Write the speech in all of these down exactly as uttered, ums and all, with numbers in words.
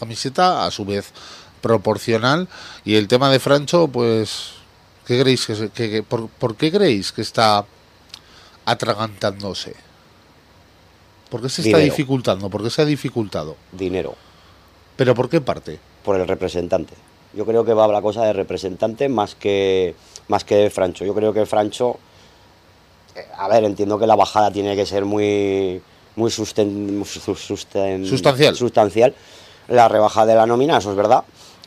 camiseta, a su vez proporcional. Y el tema de Francho, pues, ¿qué creéis que, que, que por, por qué creéis que está atragantándose? ¿Por qué se está Dinero. dificultando? ¿Por qué se ha dificultado? Dinero. ¿Pero por qué parte? Por el representante. Yo creo que va la cosa de representante más que más que de Francho. Yo creo que Francho, eh, a ver, entiendo que la bajada tiene que ser muy muy susten, susten, sustancial. sustancial, la rebaja de la nómina, eso es verdad,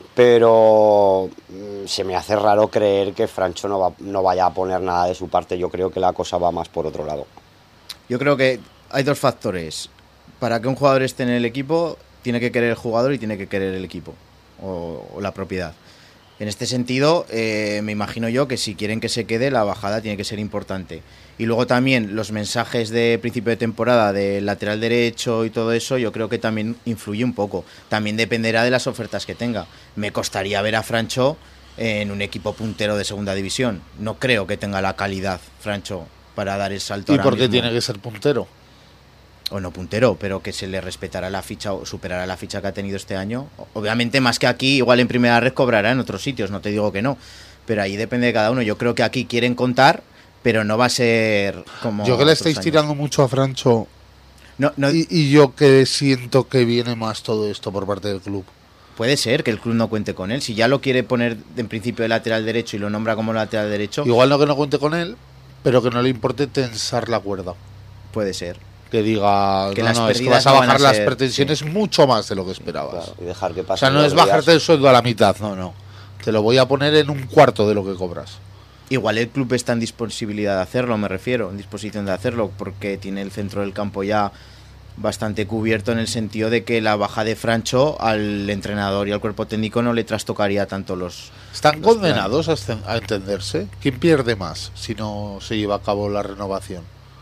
pero mm, se me hace raro creer que Francho no va, no vaya a poner nada de su parte. Yo creo que la cosa va más por otro lado. Yo creo que hay dos factores. Para que un jugador esté en el equipo, tiene que querer el jugador y tiene que querer el equipo o, o la propiedad. En este sentido, eh, me imagino yo que si quieren que se quede, la bajada tiene que ser importante. Y luego también los mensajes de principio de temporada del lateral derecho y todo eso, yo creo que también influye un poco. También dependerá de las ofertas que tenga. Me costaría ver a Francho en un equipo puntero de segunda división. No creo que tenga la calidad, Francho, para dar el salto. ¿Y ahora por qué mismo. tiene que ser puntero? O no puntero, pero que se le respetará la ficha o superará la ficha que ha tenido este año. Obviamente más que aquí, igual en primera red cobrará en otros sitios, no te digo que no, pero ahí depende de cada uno. Yo creo que aquí quieren contar, pero no va a ser como Yo que le otros estáis años. tirando mucho a Francho no, no, y, y yo que siento que viene más todo esto por parte del club. Puede ser que el club no cuente con él. Si ya lo quiere poner en principio de lateral derecho y lo nombra como lateral derecho, Igual no que no cuente con él, pero que no le importe tensar la cuerda. puede ser. Que diga, Que no, las no, es que pérdidas vas a no van bajar a las ser- pretensiones sí. mucho más de lo que esperabas. Claro, y dejar que O pasen sea, no los es bajarte días. el sueldo a la mitad, no, no. Te lo voy a poner en un cuarto de lo que cobras. Igual el club está en disponibilidad de hacerlo, me refiero, en disposición de hacerlo, porque tiene el centro del campo ya bastante cubierto en el sentido de que la baja de Francho al entrenador y al cuerpo técnico no le trastocaría tanto los... ¿Están los condenados a, escen- a entenderse? ¿Quién pierde más si no se lleva a cabo la renovación?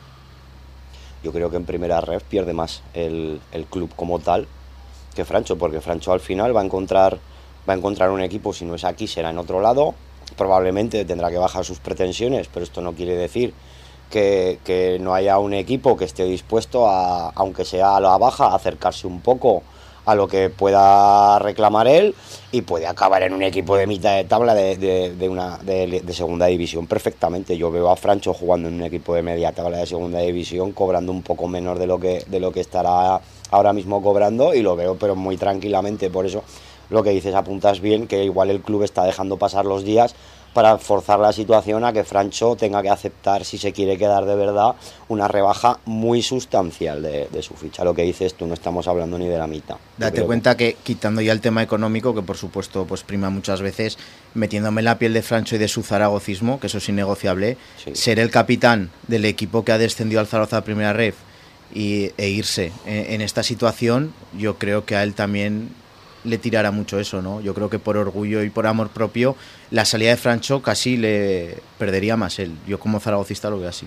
Yo creo que en primera red pierde más el, el club como tal que Francho, porque Francho al final va a encontrar va a encontrar un equipo, si no es aquí será en otro lado, probablemente tendrá que bajar sus pretensiones, pero esto no quiere decir que, que no haya un equipo que esté dispuesto a, aunque sea a la baja, a acercarse un poco a lo que pueda reclamar él, y puede acabar en un equipo de mitad de tabla de, de, de una de, de segunda división perfectamente. Yo veo a Francho jugando en un equipo de media tabla de segunda división, cobrando un poco menos de lo que de lo que estará ahora mismo cobrando, y lo veo pero muy tranquilamente. Por eso lo que dices, apuntas bien, que igual el club está dejando pasar los días para forzar la situación a que Francho tenga que aceptar, si se quiere quedar de verdad, una rebaja muy sustancial de, de su ficha. Lo que dices tú, no estamos hablando ni de la mitad. Yo Date creo cuenta que quitando ya el tema económico, que por supuesto pues prima muchas veces, metiéndome en la piel de Francho y de su zaragocismo, que eso es innegociable, Sí. ser el capitán del equipo que ha descendido al Zaragoza a Primera Ref y, e irse en, en esta situación, yo creo que a él también le tirará mucho eso, ¿no? Yo creo que por orgullo y por amor propio, la salida de Francho casi le perdería más él. Yo como zaragocista lo veo así.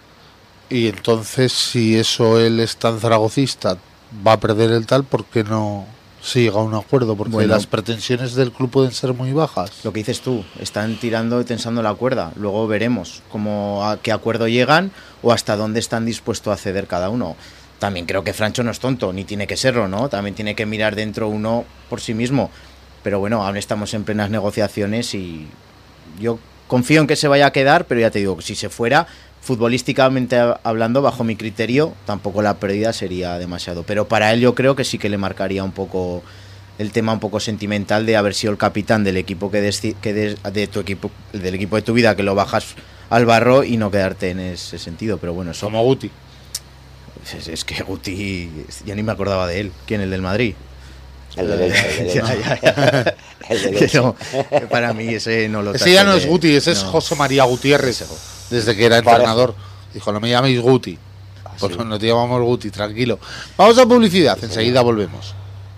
Y entonces, si eso él es tan zaragocista, va a perder el tal, ¿por qué no se llega a un acuerdo? Porque Bueno. las pretensiones del club pueden ser muy bajas. Lo que dices tú, están tirando y tensando la cuerda. Luego veremos cómo, a qué acuerdo llegan o hasta dónde están dispuestos a ceder cada uno. También creo que Francho no es tonto, ni tiene que serlo, ¿no? También tiene que mirar dentro uno por sí mismo. Pero bueno, aún estamos en plenas negociaciones y yo confío en que se vaya a quedar, pero ya te digo, si se fuera, futbolísticamente hablando, bajo mi criterio, tampoco la pérdida sería demasiado. Pero para él yo creo que sí que le marcaría un poco el tema un poco sentimental de haber sido el capitán del equipo que, desti- que des- de tu equipo, del equipo de tu vida, que lo bajas al barro y no quedarte en ese sentido. Pero bueno, eso Como Guti. es, es que Guti, ya ni me acordaba de él. ¿Quién? El del Madrid. El de Elche, el de Ya, Elche. ya, ya. El de Elche. Pero, para mí ese no lo Ese ya no tacho es de- Guti, ese es no. José María Gutiérrez, desde que era Parece. entrenador. Dijo, no me llaméis Guti. Pues sí. no te llamamos Guti, tranquilo. Vamos a publicidad, enseguida volvemos.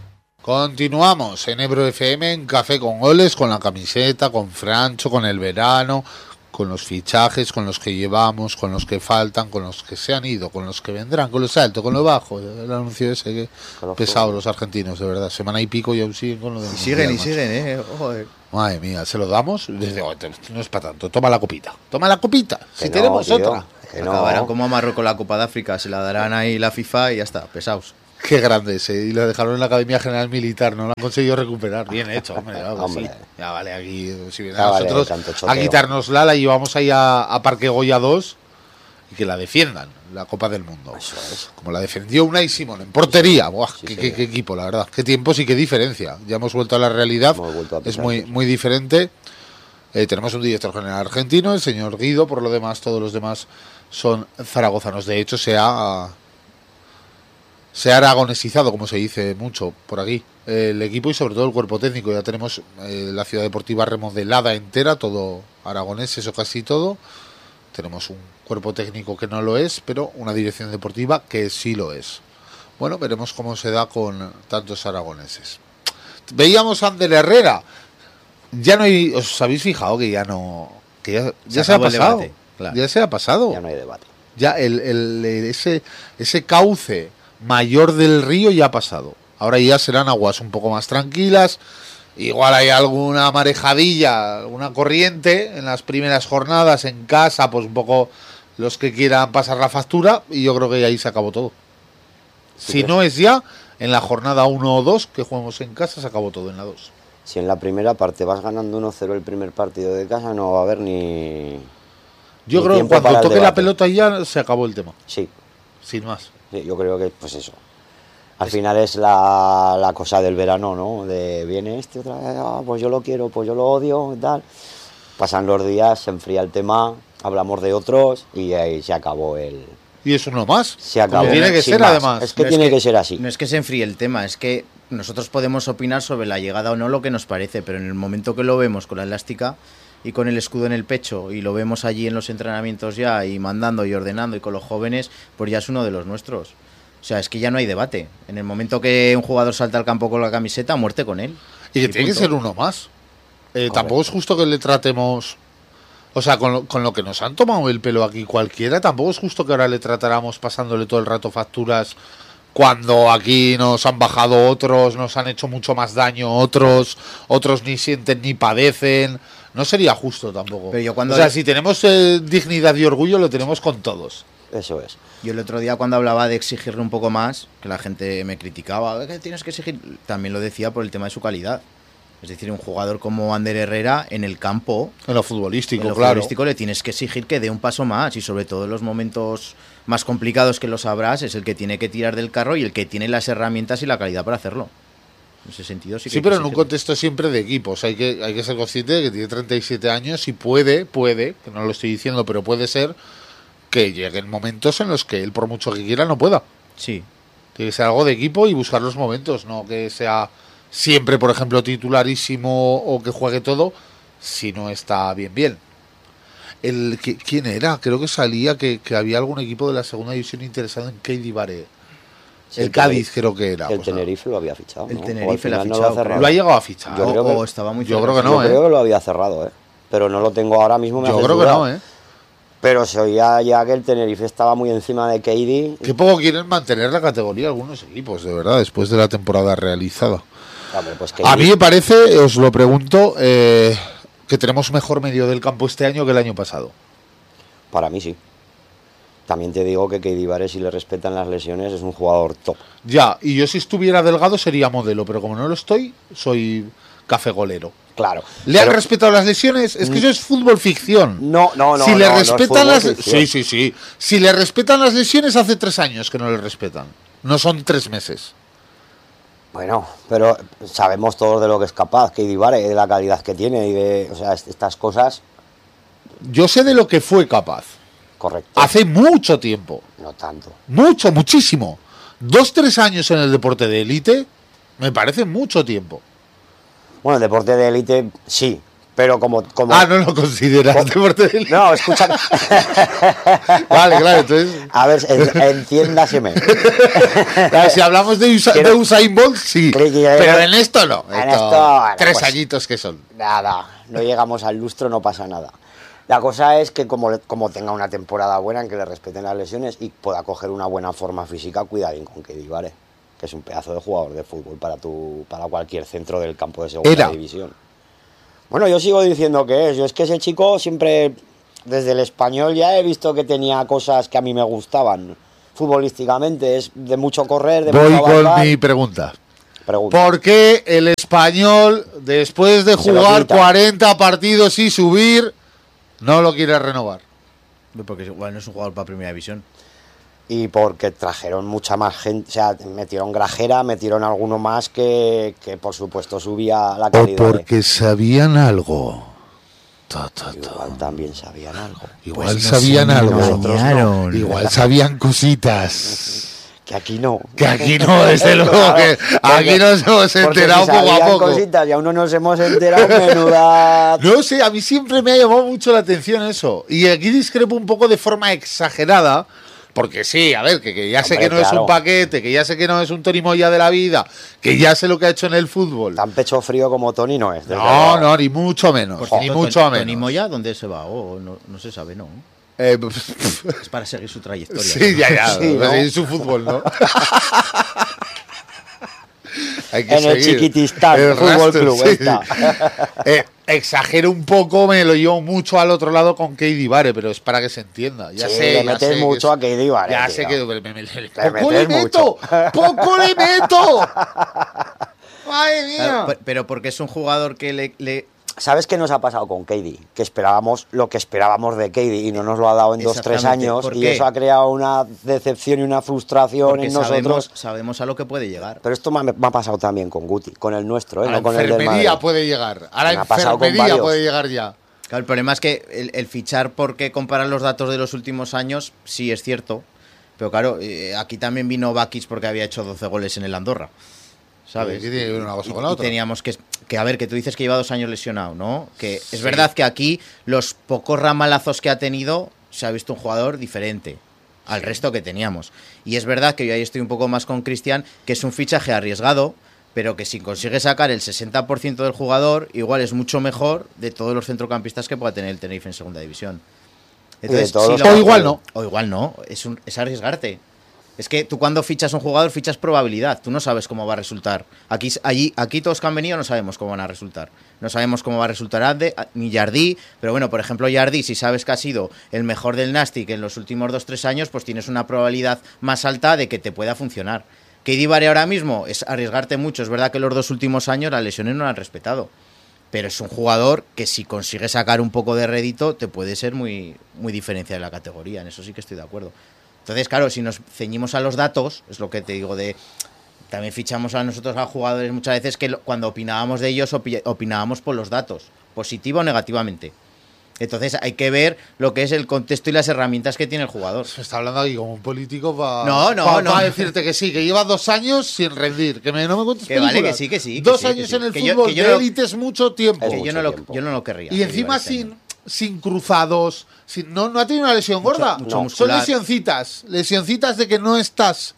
Continuamos en Ebro F M, en Café con Goles, con la camiseta, con Francho, con el verano, con los fichajes, con los que llevamos, con los que faltan, con los que se han ido, con los que vendrán, con los altos, con lo bajo. El anuncio ese que Con los pesado fuegos. los argentinos, de verdad. Semana y pico y aún siguen con lo del Y siguen, y Mundial, macho. siguen, eh. Joder. Madre mía, ¿se lo damos? Desde, oh, te- no es para tanto, toma la copita. Toma la copita, si Que no, tenemos tío, otra. que no. Acabarán como a Marruecos la Copa de África, se la darán ahí la FIFA y ya está, pesados. Qué grande ese. Y lo dejaron en la Academia General Militar, no lo han conseguido recuperar. Bien hecho, hombre. Ya, pues Hombre. sí. Ya vale, aquí, si vienen Ya a vale, nosotros tanto a choteo. quitárnosla, la llevamos ahí a, a Parque Goya dos y que la defiendan, la Copa del Mundo. Eso es. Como la defendió Unai Simón en portería. Buah, Sí, qué, sí. qué- qué equipo, la verdad. Qué tiempos y qué diferencia. Ya hemos vuelto a la realidad. Hemos vuelto a Es pisar, muy, sí. muy diferente. Eh, tenemos un director general argentino, el señor Guido. Por lo demás, todos los demás son zaragozanos. De hecho, se ha, se ha aragonesizado, como se dice mucho por aquí, el equipo y sobre todo el cuerpo técnico. Ya tenemos eh, la ciudad deportiva remodelada entera, todo aragonés, eso casi todo. Tenemos un cuerpo técnico que no lo es, pero una dirección deportiva que sí lo es. Bueno, veremos cómo se da con tantos aragoneses. Veíamos a Ander Herrera. Ya no hay, ¿os habéis fijado que ya no, que ya, ya se, ha acabó el pasado? debate, claro. Ya se ha pasado. Ya no hay debate. Ya el, el- el- ese, ese cauce mayor del río ya ha pasado. Ahora ya serán aguas un poco más tranquilas. Igual hay alguna marejadilla, alguna corriente en las primeras jornadas en casa, pues un poco los que quieran pasar la factura, y yo creo que ahí se acabó todo. ¿Sí Si crees? no es ya, en la jornada uno o dos que juguemos en casa, se acabó todo en la dos. Si en la primera parte vas ganando uno cero el primer partido de casa, no va a haber ni... Yo Ni creo que tiempo cuando para el toque la debate. pelota ya se acabó el tema, Sí, sin más. sí, yo creo que pues eso. Al final es la, la cosa del verano, ¿no? De viene este otra vez, ah, pues yo lo quiero, pues yo lo odio, y tal. Pasan los días, se enfría el tema, hablamos de otros y ahí se acabó el... Y es uno más. Se acabó. Como tiene que Sin ser, más. además. Es que No tiene que ser así. No es que se enfríe el tema, es que nosotros podemos opinar sobre la llegada o no lo que nos parece, pero en el momento que lo vemos con la elástica y con el escudo en el pecho y lo vemos allí en los entrenamientos ya y mandando y ordenando y con los jóvenes, pues ya es uno de los nuestros. O sea, es que ya no hay debate. En el momento que un jugador salta al campo con la camiseta, muerte con él. Y que Y tiene que punto. ser uno más. Eh, tampoco es justo que le tratemos... O sea, con lo, con lo que nos han tomado el pelo aquí cualquiera, tampoco es justo que ahora le tratáramos pasándole todo el rato facturas cuando aquí nos han bajado otros, nos han hecho mucho más daño otros, otros ni sienten ni padecen. No sería justo tampoco. Pero yo cuando- O sea, si tenemos eh, dignidad y orgullo, lo tenemos con todos. Eso es. Yo el otro día cuando hablaba de exigirle un poco más, que la gente me criticaba, que tienes que exigir, también lo decía por el tema de su calidad. Es decir, un jugador como Ander Herrera en el campo, En lo futbolístico, en lo claro. futbolístico, le tienes que exigir que dé un paso más y sobre todo en los momentos más complicados que lo sabrás, es el que tiene que tirar del carro y el que tiene las herramientas y la calidad para hacerlo. En ese sentido sí que Sí, hay que pero en un exigirle. contexto siempre de equipos. Hay que, hay que ser consciente de que tiene treinta y siete años y puede, puede, que no lo estoy diciendo, pero puede ser que lleguen momentos en los que él, por mucho que quiera, no pueda. Sí, Tiene que ser algo de equipo y buscar los momentos, no que sea siempre, por ejemplo, titularísimo o que juegue todo, si no está bien, bien. El, ¿qui- ¿Quién era? Creo que salía que, que había algún equipo de la segunda división interesado en Keidi Baré. Sí, el el Cádiz Tenerife- creo que era. El pues nada. Tenerife lo había fichado. El ¿no? O al Tenerife lo ha final no fichado, cerrado. creo. Lo ha llegado a fichar. Yo o, creo que- o estaba muy yo cerca. creo que no, Yo ¿eh? creo que lo había cerrado, ¿eh? Pero no lo tengo ahora mismo. Me Yo haces creo que dudar. no, ¿eh? Pero se oía ya que el Tenerife estaba muy encima de K D. Qué poco quieren mantener la categoría algunos equipos, de verdad, después de la temporada realizada. Hombre, pues A K D mí me parece, os lo pregunto, eh, que tenemos mejor medio del campo este año que el año pasado. Para mí sí. También te digo que K D Baré, si le respetan las lesiones, es un jugador top. Ya, y yo si estuviera delgado sería modelo, pero como no lo estoy, soy café golero. Claro. ¿Le han Pero- respetado las lesiones? Es que eso es fútbol ficción. No, no, no. si le no, no es respetan fútbol las ficción. sí, sí, sí. Si le respetan las lesiones hace tres años que no le respetan. No son tres meses. Bueno, pero sabemos todos de lo que es capaz K D Baré, de la calidad que tiene y de, o sea, est- estas cosas, Yo sé de lo que fue capaz. correcto. Hace mucho tiempo. No tanto. Mucho, muchísimo. Dos, tres años en el deporte de élite me parece mucho tiempo. Bueno, el deporte de élite sí, pero como, como Ah, no lo consideras Co- deporte de élite. no, escucha. Vale, claro, entonces. A ver, en- entiéndaseme. Claro, si hablamos de, Usa- Quiero- de Usain Bolt, sí. Creo que ya- Pero en esto no. En Esto- esto, bueno, tres pues- añitos que son. Nada, no llegamos al lustro, no pasa nada. La cosa es que como, le- como tenga una temporada buena en que le respeten las lesiones y pueda coger una buena forma física, cuidadín con K D Baré, que es un pedazo de jugador de fútbol para tu, para cualquier centro del campo de segunda Era. división. Bueno, yo sigo diciendo que es. Yo es que ese chico siempre, desde el español ya he visto que tenía cosas que a mí me gustaban. futbolísticamente, es de mucho correr, de Voy mucho con avanzar. mi pregunta. Pregunta. ¿Por qué el Español, después de Se lo jugar quita. cuarenta partidos y subir, no lo quiere renovar? Porque igual no es un jugador para primera división. Y porque trajeron mucha más gente, o sea, metieron Grajera, metieron alguno más que, que por supuesto subía la O calidad. porque sabían algo. Ta, ta, ta. Igual también sabían algo. Igual Pues nos sabían algo. engañaron. Igual sabían cositas. Que aquí no. Que aquí no, desde luego, que aquí nos hemos Porque enterado si poco a sabían poco. cositas y aún no nos hemos enterado, menuda. No sé, a mí siempre me ha llamado mucho la atención eso. Y aquí discrepo un poco de forma exagerada. Porque sí, a ver, que, que ya sé Hombre, que no es claro. un paquete, que ya sé que no es un Tony Moya de la vida, que ya sé lo que ha hecho en el fútbol. Tan pecho frío como Tony no es. desde No, luego. no, ni mucho menos. Por Ni cierto, mucho Toni- menos. Toni Moya, ¿dónde se va? Oh, no, no se sabe, ¿no? Eh, Es para seguir su trayectoria. sí, ya, ya. Sí, ¿no? pues es su fútbol, ¿no? Hay que En el seguir. Chiquitistán El Fútbol rastro, Club, sí. está. Eh, exagero un poco, me lo llevo mucho al otro lado con Keidi Vare, pero es para que se entienda. Ya Sí, sé, le ya metes sé que mucho es- a Keidi Vare, Ya tío. sé que me, me- me- Le poco le metes meto, mucho. poco le meto. Madre mía. Claro, pe- pero porque es un jugador que le, le- ¿Sabes qué nos ha pasado con Keidi? Que esperábamos lo que esperábamos de Keidi y no nos lo ha dado en dos, tres Exactamente. años. ¿Por Y qué? eso ha creado una decepción y una frustración porque en sabemos, nosotros. sabemos a lo que puede llegar. Pero esto me ha, me ha pasado también con Guti, con el nuestro, ¿eh? A la no con el del enfermería Madrid. puede llegar. A la Me ha pasado con enfermería varios. puede llegar ya. Claro, el problema es que el, el fichar porque comparar los datos de los últimos años, sí es cierto. Pero claro, eh, aquí también vino Bakis porque había hecho doce goles en el Andorra. ¿Sabes? ¿Qué tiene que ver una cosa Y- con la y otra? teníamos que, que, a ver, que tú dices que lleva dos años lesionado, ¿no? Que es verdad que aquí los pocos ramalazos que ha tenido se ha visto un jugador diferente al resto que teníamos. Y es verdad que yo ahí estoy un poco más con Cristian, que es un fichaje arriesgado, pero que si consigue sacar el sesenta por ciento del jugador, igual es mucho mejor de todos los centrocampistas que pueda tener el Tenerife en segunda división. de todos si los lo- O igual no. O igual no, es, un, es arriesgarte. Es que tú cuando fichas a un jugador fichas probabilidad, tú no sabes cómo va a resultar. Aquí, allí, aquí todos que han venido no sabemos cómo van a resultar. No sabemos cómo va a resultar Ade, ni Jardí, pero bueno, por ejemplo Jardí, si sabes que ha sido el mejor del Nastic en los últimos dos tres años, pues tienes una probabilidad más alta de que te pueda funcionar. Keidi Vare ahora mismo es arriesgarte mucho, es verdad que los dos últimos años las lesiones no lo han respetado. Pero es un jugador que si consigue sacar un poco de rédito te puede ser muy, muy diferencial de la categoría, en eso sí que estoy de acuerdo. Entonces, claro, si nos ceñimos a los datos, es lo que te digo de... También fichamos a nosotros a jugadores muchas veces que lo- cuando opinábamos de ellos opi- opinábamos por los datos, positivo o negativamente. Entonces hay que ver lo que es el contexto y las herramientas que tiene el jugador. Se está hablando aquí como un político para No, no, no. decirte que sí, que lleva dos años sin rendir. Que me, no me cuentes Que vale, películas. que sí, que sí, que Dos sí, que años sí. en el Que yo- fútbol que yo de no- élite es mucho tiempo. Es Que yo, no lo, tiempo. yo no lo querría. Y que encima lleva este año. sin, sin cruzados, sin, no, no ha tenido una lesión gorda. mucho Son muscular. lesioncitas, lesioncitas de que no estás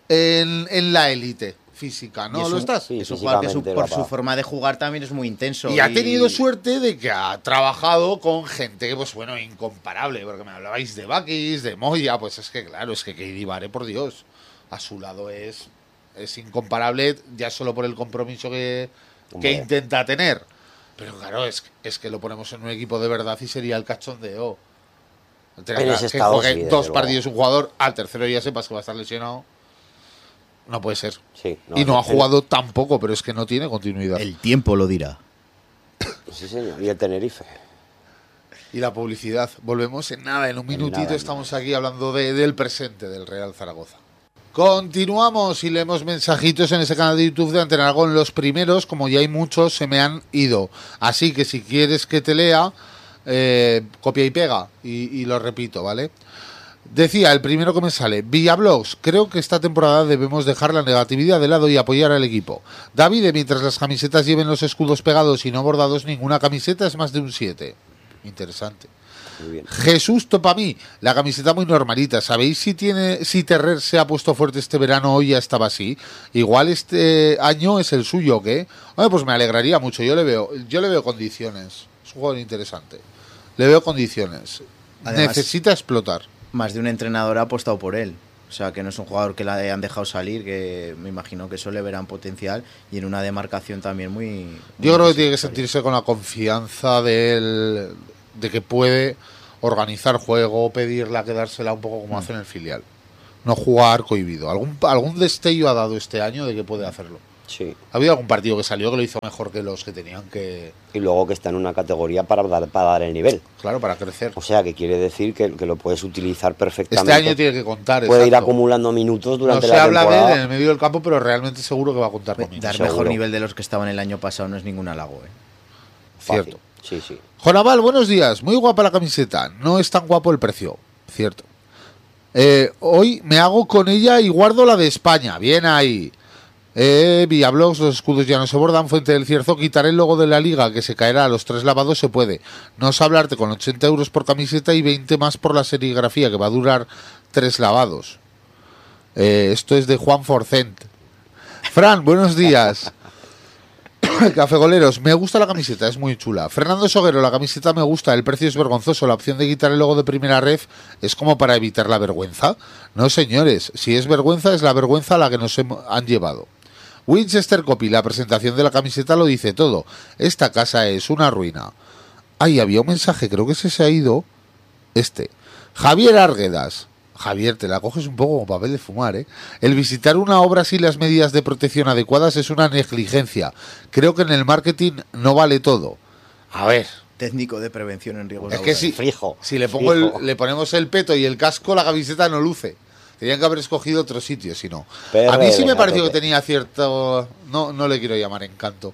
en, en la élite física, Y ¿no es lo un- estás? Sí, Es un jugador que su- físicamente por lo ha su pagado. forma de jugar también es muy intenso. Y ha tenido suerte de que ha trabajado con gente que, pues bueno, incomparable, porque me hablabais de Bakis, de Moya, pues es que claro, es que Keidi Vare, por Dios, a su lado es, es incomparable ya solo por el compromiso que, que Hombre. intenta tener. Pero claro, es, es que lo ponemos en un equipo de verdad y sería el cachondeo. Tener En que- ese que estado, juegue sí, desde dos luego. partidos un jugador, al tercero ya sepas que va a estar lesionado. No puede ser. Sí, y no ha el- jugado tampoco, pero es que no tiene continuidad. El tiempo lo dirá. Sí, señor. Y el Tenerife. Y la publicidad. Volvemos en nada, en un minutito nada, en estamos aquí hablando de- del presente del Real Zaragoza. Continuamos y leemos mensajitos en ese canal de YouTube de Antena Aragón. Los primeros, como ya hay muchos, se me han ido. Así que si quieres que te lea, eh, copia y pega. Y, y lo repito, ¿vale? Decía, el primero que me sale, Villablogs, creo que esta temporada debemos dejar la negatividad de lado y apoyar al equipo. David, mientras las camisetas lleven los escudos pegados y no bordados, ninguna camiseta es más de un siete. Interesante. Muy bien. Jesús Topamí, la camiseta muy normalita. ¿Sabéis si tiene si Terrer se ha puesto fuerte este verano o ya estaba así? Igual este año es el suyo, ¿o qué? Bueno, pues me alegraría mucho. Yo le veo, yo le veo condiciones. Es un jugador interesante. Le veo condiciones. Además- Necesita explotar. Más de un entrenador ha apostado por él. O sea, que no es un jugador que la han dejado salir, que me imagino que eso le verán potencial y en una demarcación también muy... muy Yo creo que tiene que necesaria. sentirse con la confianza de él, de que puede organizar juego, pedirla, quedársela un poco como hace en el filial. no jugar cohibido. ¿Algún, algún destello ha dado este año de que puede hacerlo? Sí. ¿Ha habido algún partido que salió que lo hizo mejor que los que tenían que...? Y luego que está en una categoría para dar, para dar el nivel. Claro, para crecer. O sea, que quiere decir que, que lo puedes utilizar perfectamente. Este año tiene que contar, Puede ir exacto. acumulando minutos durante no la se habla temporada. de él en el medio del campo, pero realmente seguro que va a contar con Dar Seguro. mejor nivel de los que estaban el año pasado no es ningún halago, ¿eh? Fácil. Cierto. Sí, sí. Jonaval, buenos días. Muy guapa la camiseta. No es tan guapo el precio. Cierto. Eh, hoy me hago con ella y guardo la de España. Bien ahí. Eh, Villablogs, los escudos ya no se bordan. Fuente del Cierzo, quitaré el logo de la liga que se caerá a los tres lavados, se puede. No sé hablarte con ochenta euros por camiseta y veinte más por la serigrafía, que va a durar tres lavados. Eh, esto es de Juan Forcent. Fran, buenos días. Cafegoleros, me gusta la camiseta, es muy chula. Fernando Soguero, la camiseta me gusta, el precio es vergonzoso. La opción de quitar el logo de Primera Ref es como para evitar la vergüenza. No, señores, si es vergüenza, es la vergüenza a la que nos hem- han llevado. Winchester Copy, la presentación de la camiseta lo dice todo. Esta casa es una ruina. Ay, había un mensaje, creo que ese se ha ido. Este. Javier Arguedas. Javier, te la coges un poco como papel de fumar, ¿eh? El visitar una obra sin las medidas de protección adecuadas es una negligencia. Creo que en el marketing no vale todo. A ver, Técnico de prevención en riesgos es que laborales. si, Frijo, si le, pongo frijo. el, le ponemos el peto y el casco, la camiseta no luce. Tenían que haber escogido otro sitio, si no. Pero A mí sí me venga, pareció que tope. tenía cierto... No, no le quiero llamar encanto.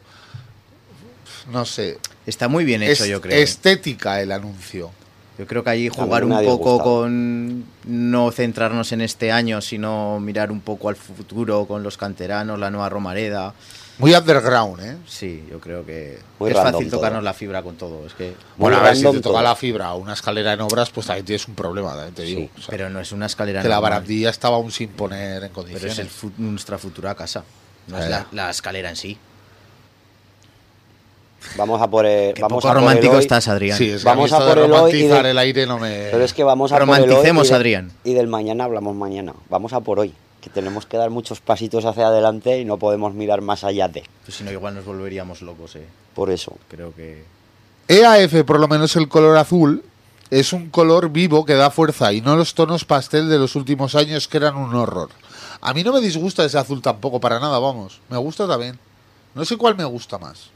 No sé. Está muy bien hecho, Es- yo creo. ¿eh? Estética el anuncio. Yo creo que allí A jugar mí un me ha poco disgustado. con no centrarnos en este año, sino mirar un poco al futuro con los canteranos, la nueva Romareda. Muy underground, ¿eh? Sí, yo creo que Muy es random fácil todo. tocarnos la fibra con todo. Es que, Bueno, a Muy ver, si te random toca todo. la fibra o una escalera en obras, pues también tienes un problema, también te digo. Sí, O sea, pero no es una escalera que la normal, barandilla estaba aún sin poner en pero condiciones. es el fu- nuestra futura casa. No es Eh. la, la escalera en sí. Vamos a por el, Qué vamos poco a por romántico el hoy, estás, Adrián. Sí, es que Vamos mí esto a por de el hoy y romantizar de- el aire no me... Pero es que vamos a por el hoy Romanticemos, y de- Adrián. Y del mañana hablamos mañana. Vamos a por hoy. Que tenemos que dar muchos pasitos hacia adelante y no podemos mirar más allá de. Pues si no, igual nos volveríamos locos, eh. Por eso. Creo que... E A F, por lo menos el color azul, es un color vivo que da fuerza y no los tonos pastel de los últimos años que eran un horror. A mí no me disgusta ese azul tampoco, para nada, vamos. Me gusta también. No sé cuál me gusta más.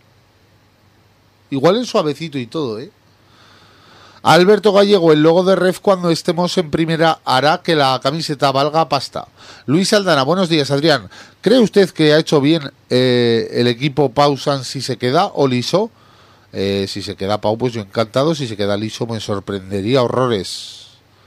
Igual el suavecito y todo, ¿eh? Alberto Gallego, el logo de Ref cuando estemos en primera hará que la camiseta valga pasta. Luis Aldana, buenos días, Adrián. ¿Cree usted que ha hecho bien eh, el equipo Pausan si se queda o liso? Eh, si se queda Pau, pues yo encantado. Si se queda liso, me sorprendería horrores.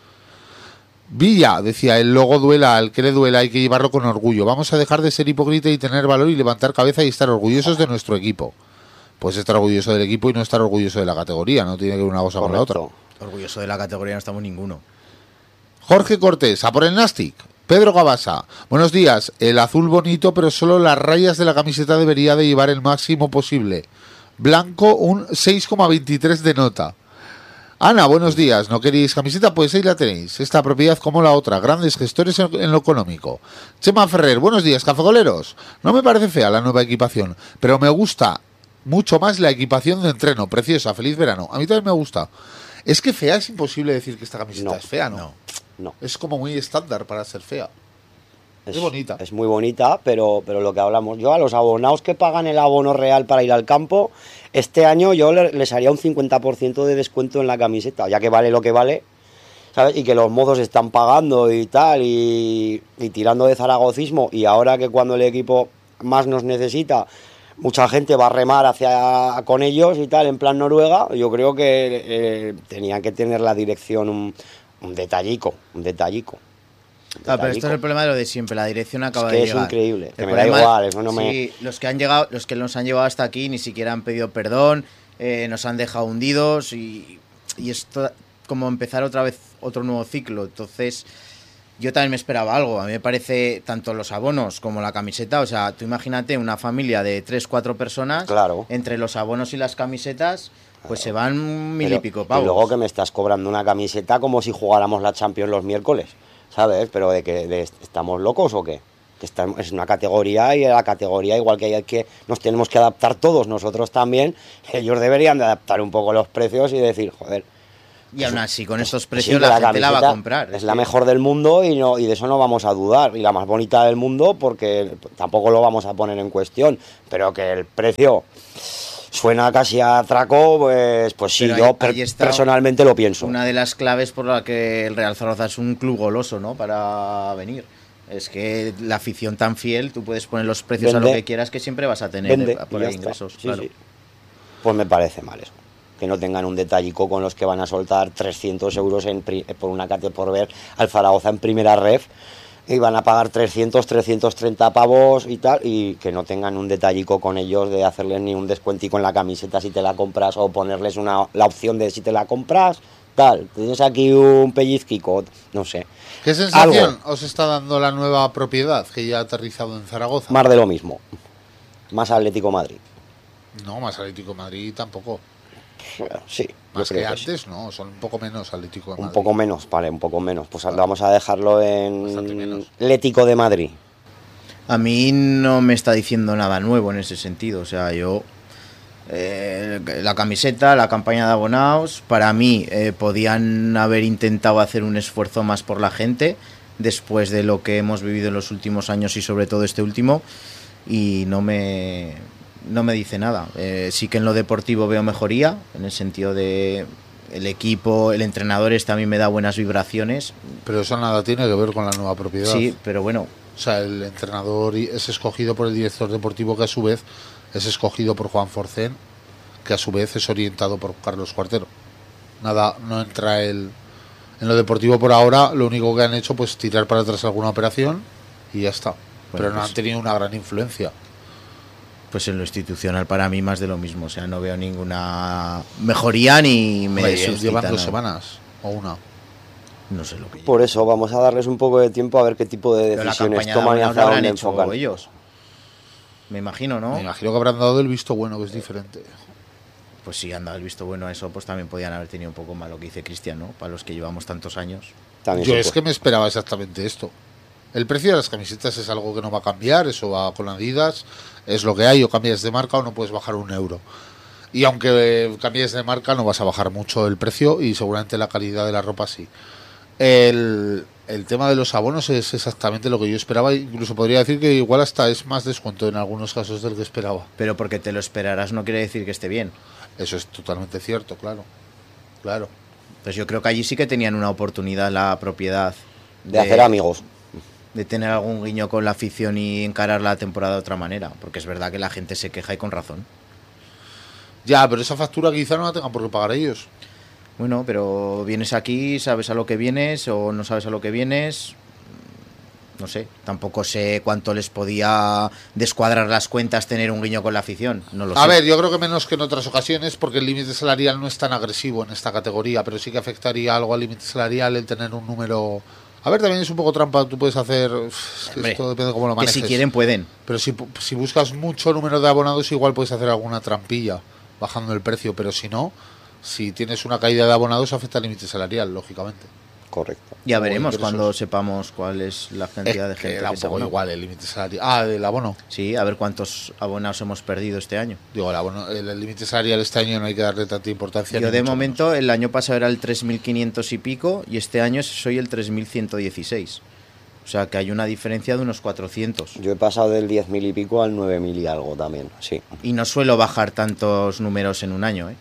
Villa, decía, el logo duela, al que le duela hay que llevarlo con orgullo. Vamos a dejar de ser hipócrita y tener valor y levantar cabeza y estar orgullosos de nuestro equipo. Pues estar orgulloso del equipo y no estar orgulloso de la categoría. No tiene que ver una cosa con la otra. Correcto. Orgulloso de la categoría no estamos ninguno. Jorge Cortés, a por el Nastic. Pedro Gabasa, buenos días. El azul bonito, pero solo las rayas de la camiseta debería de llevar el máximo posible. Blanco, un seis coma veintitrés de nota. Ana, buenos días. ¿No queréis camiseta? Pues ahí la tenéis. Esta propiedad como la otra. Grandes gestores en, en lo económico. Chema Ferrer, buenos días, cafegoleros. No me parece fea la nueva equipación, pero me gusta mucho más la equipación de entreno. Preciosa, feliz verano. A mí también me gusta. Es que fea es imposible decir que esta camiseta No, es fea, ¿no? no. No. Es como muy estándar para ser fea. Es bonita. Es muy bonita, pero, pero lo que hablamos. Yo a los abonados que pagan el abono real para ir al campo, este año yo le- les haría un cincuenta por ciento de descuento en la camiseta, ya que vale lo que vale, ¿sabes? Y que los mozos están pagando y tal, y, y tirando de zaragocismo, y ahora que cuando el equipo más nos necesita, mucha gente va a remar hacia con ellos y tal, en plan Noruega, yo creo que eh, tenían que tener la dirección un, un detallico, un detallico. un Claro, pero esto detallico. es el problema de lo de siempre. La dirección acaba que de es llegar. increíble, que El me da problema- igual, eso no me- Sí, los que han llegado, los que nos han llevado hasta aquí ni siquiera han pedido perdón, eh, nos han dejado hundidos y, y esto como empezar otra vez otro nuevo ciclo. Entonces, yo también me esperaba algo. A mí me parece tanto los abonos como la camiseta. O sea, tú imagínate una familia de tres, cuatro personas. Claro. Entre los abonos y las camisetas, pues se van mil Pero- y pico pavos. Y luego que me estás cobrando una camiseta como si jugáramos la Champions los miércoles, ¿sabes? Pero de que de- estamos locos o qué? Que estamos, es una categoría y a la categoría igual que hay que nos tenemos que adaptar todos nosotros también, ellos deberían de adaptar un poco los precios y decir, joder, Y aún así, con estos Sí, precios que la, gente la va a camiseta comprar. Es Es la que- mejor del mundo y, no, y de eso no vamos a dudar. Y la más bonita del mundo porque tampoco lo vamos a poner en cuestión. Pero que el precio suena casi a atraco, pues, pues sí, Pero yo ahí- per- ahí está personalmente lo pienso. Una de las claves por la que el Real Zaragoza es un club goloso, ¿no? Para venir. Es que la afición tan fiel, tú puedes poner los precios Vende. a lo que quieras, que siempre vas a tener Vende, eh, y por ya ahí está. ingresos. Sí, claro. sí. Pues me parece mal eso. Que no tengan un detallico con los que van a soltar trescientos euros en pri- por una cate por ver al Zaragoza en primera ref y van a pagar trescientos, trescientos treinta pavos y tal, y que no tengan un detallico con ellos de hacerles ni un descuentico en la camiseta si te la compras o ponerles una, la opción de si te la compras, tal, tienes aquí un pellizquico, no sé. ¿Qué sensación Algo. os está dando la nueva propiedad que ya ha aterrizado en Zaragoza? Más de lo mismo. Más Atlético Madrid. No, más Atlético de Madrid tampoco. Bueno, sí, yo Más que creo que sí. antes, no, son un poco menos Atlético de Madrid. Un poco menos, vale, un poco menos. Pues vamos a dejarlo Bastante en menos. Atlético de Madrid. A mí no me está diciendo nada nuevo en ese sentido. O sea, yo. eh, la camiseta, la campaña de abonados, para mí eh, podían haber intentado hacer un esfuerzo más por la gente después de lo que hemos vivido en los últimos años y sobre todo este último. Y no me. No me dice nada. Eh, sí que en lo deportivo veo mejoría, en el sentido de el equipo, el entrenador este a mí me da buenas vibraciones. Pero eso nada tiene que ver con la nueva propiedad. Sí, pero bueno, O sea, el entrenador es escogido por el director deportivo, que a su vez es escogido por Juan Forcén, que a su vez es orientado por Carlos Cuartero. Nada, no entra el... En lo deportivo por ahora, lo único que han hecho pues tirar para atrás alguna operación y ya está. Pero no pues- han tenido una gran influencia. pues en lo institucional para mí más de lo mismo. O sea, no veo ninguna mejoría ni me Hombre, suscita llevan dos nada. semanas o una. No sé lo que Por eso vamos a darles un poco de tiempo a ver qué tipo de Pero la decisiones campaña de toman y abonados hacia la habrán dónde hecho enfocan. ellos. Me imagino, ¿no? Me imagino que habrán dado el visto bueno, que es diferente. Pues si han dado el visto bueno a eso, pues también podían haber tenido un poco más lo que dice Cristian, ¿no? Para los que llevamos tantos años. También Yo se es puede. que me esperaba exactamente esto. El precio de las camisetas es algo que no va a cambiar, eso va con Adidas, es lo que hay, o cambias de marca o no puedes bajar un euro. Y aunque eh, cambies de marca no vas a bajar mucho el precio y seguramente la calidad de la ropa sí. El, el tema de los abonos es exactamente lo que yo esperaba, incluso podría decir que igual hasta es más descuento en algunos casos del que esperaba. Pero porque te lo esperarás no quiere decir que esté bien. Eso es totalmente cierto, claro. Claro. Pues yo creo que allí sí que tenían una oportunidad la propiedad De hacer amigos. de tener algún guiño con la afición y encarar la temporada de otra manera. Porque es verdad que la gente se queja y con razón. Ya, pero esa factura quizá no la tengan por qué pagar ellos. Bueno, pero vienes aquí, sabes a lo que vienes o no sabes a lo que vienes. No sé, tampoco sé cuánto les podía descuadrar las cuentas tener un guiño con la afición. No lo A sé. ver, yo creo que menos que en otras ocasiones, porque el límite salarial no es tan agresivo en esta categoría, pero sí que afectaría algo al límite salarial el tener un número. A ver, también es un poco trampa, tú puedes hacer. Es que Hombre, esto depende de cómo lo que manejes. si quieren pueden. Pero si, pu- si buscas mucho número de abonados, igual puedes hacer alguna trampilla bajando el precio, pero si no, si tienes una caída de abonados, afecta al límite salarial, lógicamente. Correcto. Ya o veremos ingresos. cuando sepamos cuál es la cantidad de Es que gente da que un se poco abona. igual el límite salarial. Ah, del abono. Sí, a ver cuántos abonados hemos perdido este año. Digo, el abono, el el límite salarial este año no hay que darle tanta importancia. Yo ni de mucho momento, el año pasado era el tres mil quinientos y pico y este año soy el tres mil ciento dieciséis. O sea que hay una diferencia de unos cuatrocientos. Yo he pasado del diez mil y pico al nueve mil y algo también, sí. Y no suelo bajar tantos números en un año, ¿eh?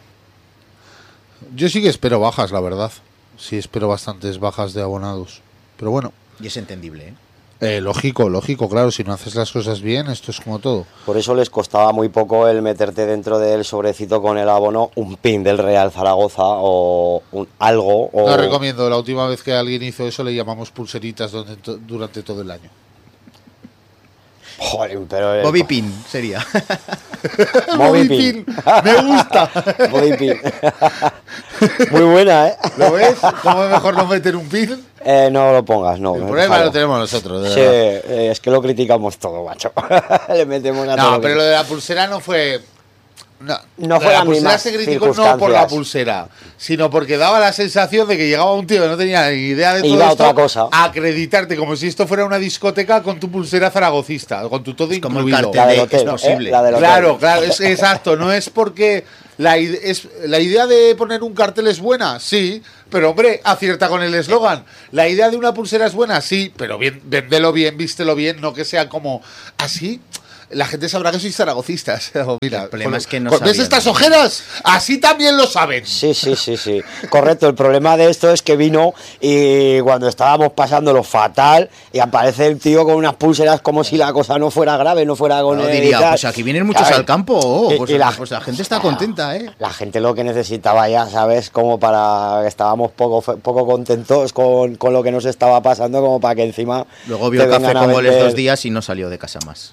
menos. Yo sí que espero bajas, la verdad. Sí, espero bastantes bajas de abonados. Pero bueno, Y es entendible, ¿eh? eh, lógico, lógico, claro. Si no haces las cosas bien, esto es como todo. Por eso les costaba muy poco el meterte dentro del sobrecito con el abono un pin del Real Zaragoza o un algo. O... No recomiendo. La última vez que alguien hizo eso le llamamos pulseritas donde to- durante todo el año. Joder, pero el- Bobby Pin sería. Bobby Pin. Me gusta. Bobby Pin. Muy buena, ¿eh? ¿Lo ves? ¿Cómo es mejor no meter un pin? Eh, no lo pongas, no. El no, problema déjalo. lo tenemos nosotros, de Sí, verdad. eh, es que lo criticamos todo, macho. Le metemos a todo. No, lo pero que- lo de la pulsera no fue. No, No lo fue de la las pulsera mismas se criticó no por la circunstancias. pulsera, sino porque daba la sensación de que llegaba un tío que no tenía ni idea de todo Iba a esto otra cosa. a acreditarte como si esto fuera una discoteca con tu pulsera zaragocista, con tu todo Es como el incluido. cartel La del de- hotel, es posible. ¿eh? La del hotel. Claro, claro, es exacto, no es porque ¿La, ide- es, ¿La idea de poner un cartel es buena? Sí, pero hombre, acierta con el eslogan. ¿La idea de una pulsera es buena? Sí, pero bien, véndelo bien, vístelo bien, no que sea como así. La gente sabrá que sois zaragocistas. Mira, El problema con- es que no con- ¿ves sabían. estas ojeras? Así también lo saben. Sí, sí, sí, sí. Correcto. El problema de esto es que vino y cuando estábamos pasándolo fatal y aparece el tío con unas pulseras como si la cosa no fuera grave, no fuera con No, él y diría, tal. pues aquí vienen muchos ¿Sabes? al campo, oh, Y- pues, y la- pues la gente está contenta, ¿eh? La gente lo que necesitaba ya, ¿sabes? Como para que estábamos poco, fe- poco contentos con, con lo que nos estaba pasando, como para que encima. Luego vio te Café vengan a con goles vender. dos días y no salió de casa más.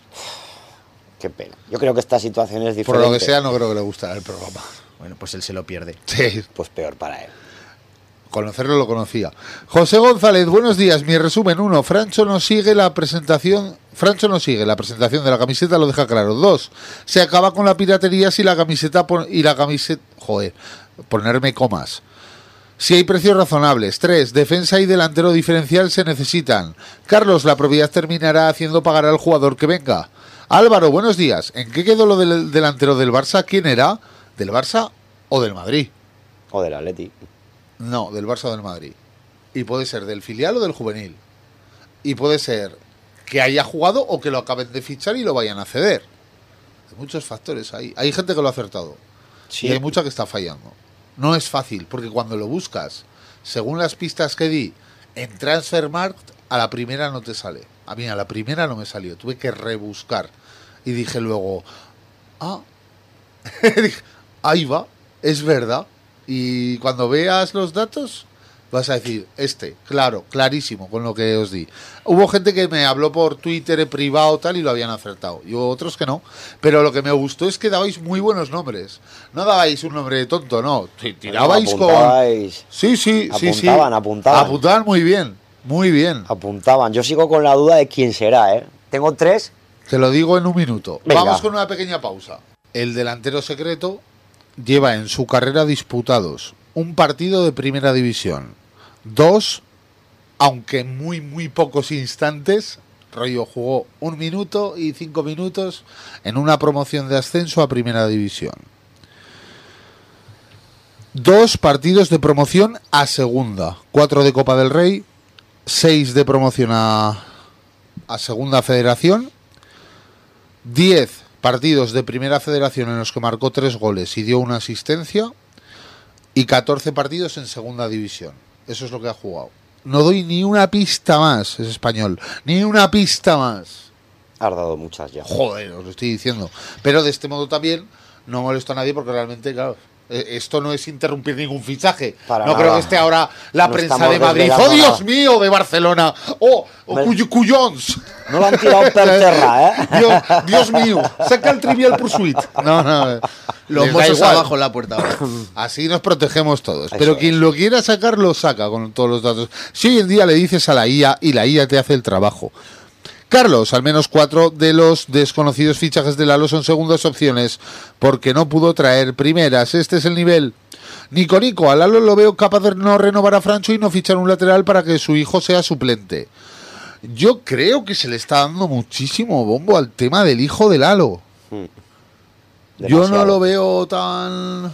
Qué pena. Yo creo que esta situación es Por diferente. lo que sea, no creo que le gustará el programa. Bueno, pues él se lo pierde. Sí, Pues peor para él. conocerlo lo conocía. José González, buenos días. Mi resumen: uno, Francho no sigue la presentación. Francho no sigue la presentación de la camiseta, lo deja claro. Dos, se acaba con la piratería si la camiseta pon- y la camiseta. Joder, ponerme comas. Si hay precios razonables. Tres, defensa y delantero diferencial se necesitan. Carlos, la propiedad terminará haciendo pagar al jugador que venga. Álvaro, buenos días. ¿En qué quedó lo del delantero del Barça? ¿Quién era? ¿Del Barça o del Madrid? O del Atleti. No, del Barça o del Madrid. Y puede ser del filial o del juvenil. Y puede ser que haya jugado o que lo acaben de fichar y lo vayan a ceder. Hay muchos factores ahí. Hay gente que lo ha acertado. Sí. Y hay mucha que está fallando. No es fácil, porque cuando lo buscas, según las pistas que di, en Transfermarkt, a la primera no te sale. A mí a la primera no me salió. Tuve que rebuscar. Y dije luego, ah, dije, ahí va, es verdad. Y cuando veas los datos, vas a decir, este, claro, clarísimo, con lo que os di. Hubo gente que me habló por Twitter en privado tal y lo habían acertado. Y hubo otros que no. Pero lo que me gustó es que dabais muy buenos nombres. No dabais un nombre tonto, no. Ti- Tirabais con... Apuntabais. Sí, sí, sí, sí. Apuntaban, apuntaban. Apuntaban muy bien, muy bien. Apuntaban. Yo sigo con la duda de quién será, ¿eh? Tengo tres. Te lo digo en un minuto. Venga. Vamos con una pequeña pausa. El delantero secreto lleva en su carrera disputados un partido de primera división, dos, aunque en muy, muy pocos instantes, rollo jugó un minuto y cinco minutos en una promoción de ascenso a primera división. Dos partidos de promoción a segunda, cuatro de Copa del Rey, seis de promoción a, a segunda federación, diez partidos de primera federación en los que marcó tres goles y dio una asistencia, y catorce partidos en segunda división. Eso es lo que ha jugado. No doy ni una pista más, es español, ni una pista más. Has dado muchas ya. Joder, os lo estoy diciendo. Pero de este modo también no molesto a nadie porque realmente, claro, eh, esto no es interrumpir ningún fichaje. Para no nada. creo que esté ahora la No prensa estamos de Madrid. desvelando ¡Oh, Dios nada. mío! De Barcelona. ¡Oh! oh Me- Cuy- Cuyons! No lo han tirado per terra, ¿eh? Dios, Dios mío, saca el Trivial Pursuit. No, no. Los les da mozos igual. abajo en la puerta ahora. Así nos protegemos todos. Eso Pero quien es. lo quiera sacar, lo saca con todos los datos. Si hoy en día le dices a la I A y la I A te hace el trabajo. Carlos, al menos cuatro de los desconocidos fichajes de Lalo son segundas opciones porque no pudo traer primeras. Este es el nivel. Nico Nico, a Lalo lo veo capaz de no renovar a Francho y no fichar un lateral para que su hijo sea suplente. Yo creo que se le está dando muchísimo bombo al tema del hijo de Lalo. Yo no Demasiado. lo veo tan...